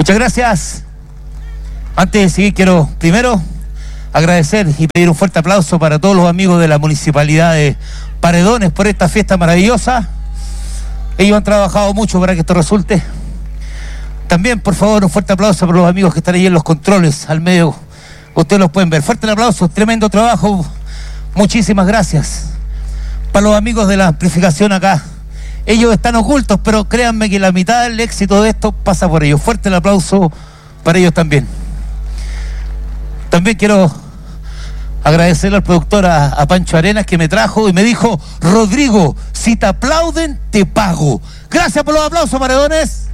Muchas gracias. Antes de seguir, quiero primero agradecer y pedir un fuerte aplauso para todos los amigos de la Municipalidad de Paredones por esta fiesta maravillosa. Ellos han trabajado mucho para que esto resulte. También, por favor, un fuerte aplauso para los amigos que están ahí en los controles, al medio. Ustedes los pueden ver. Fuerte el aplauso, tremendo trabajo. Muchísimas gracias. Para los amigos de la amplificación acá. Ellos están ocultos, pero créanme que la mitad del éxito de esto pasa por ellos. Fuerte el aplauso para ellos también. También quiero agradecerle al productor, a Pancho Arenas, que me trajo y me dijo: Rodrigo, si te aplauden, te pago. Gracias por los aplausos, Paredones.